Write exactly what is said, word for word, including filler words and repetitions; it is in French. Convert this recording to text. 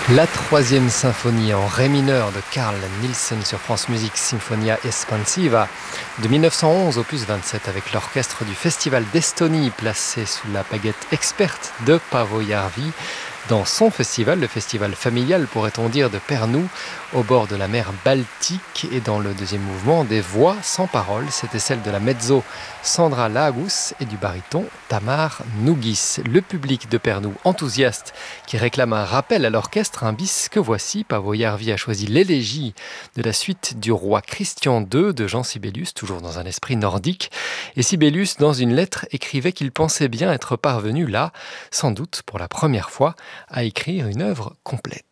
La troisième symphonie en ré mineur de Carl Nielsen sur France Musique, Sinfonia Espansiva de mille neuf cent onze, opus vingt-sept, avec l'orchestre du Festival d'Estonie placé sous la baguette experte de Paavo Järvi. Dans son festival, le festival familial, pourrait-on dire, de Pärnu, au bord de la mer Baltique. Et dans le deuxième mouvement, des voix sans parole, c'était celle de la mezzo Sandra Lagus et du baryton Tamar Nougis. Le public de Pärnu, enthousiaste, qui réclame un rappel à l'orchestre, un bis que voici. Paavo Järvi a choisi l'élégie de la suite du roi Christian deux de Jean Sibelius, toujours dans un esprit nordique. Et Sibelius, dans une lettre, écrivait qu'il pensait bien être parvenu là, sans doute pour la première fois, à écrire une œuvre complète.